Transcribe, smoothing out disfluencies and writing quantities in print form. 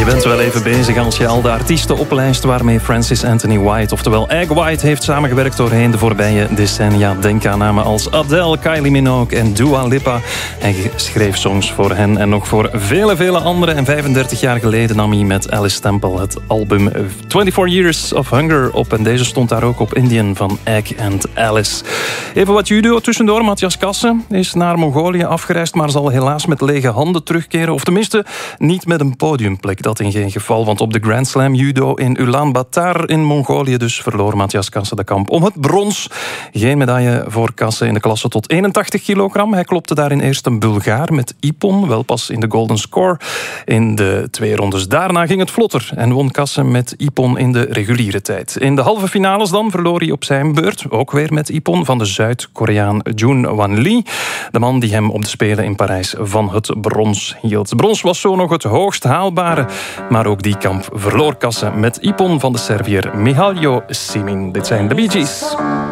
bent wel even bezig als je al de artiesten oplijst waarmee Francis Anthony White, oftewel Egg White, heeft samengewerkt doorheen de voorbije decennia. Denk aan namen als Adele, Kylie Minogue en Dua Lipa. Hij schreef songs voor hen en nog voor vele anderen. En 35 jaar geleden nam hij met Alice Temple het album 24 Years of Hunger op. En deze stond daar ook op, Indian van Egg and Alice. Even wat judo tussendoor. Matthias Kasse is naar Mongolië afgereisd, maar zal helaas met lege handen terugkeren. Of tenminste, niet met een podiumplek. Dat in geen geval, want op de Grand Slam judo in Ulaanbaatar in Mongolië dus verloor Matthias Kasse de kamp om het brons. Geen medaille voor Kasse in de klasse tot 81 kilogram. Hij klopte daarin eerst een Bulgaar met Ipon, wel pas in de golden score in de 2 rondes. Daarna ging het vlotter en won Kasse met Ipon in de reguliere tijd. In de halve finales dan verloor hij op zijn beurt, ook weer met Ipon, van de Zuid-Koreaan Jun Wan Lee. De man die hem op de Spelen in Parijs van het brons hield. Brons was zo nog het hoogst haalbare, maar ook die kamp verloor Kasse met Ipon van de Serviër Mihailo Simin. Dit zijn de Bee Gees.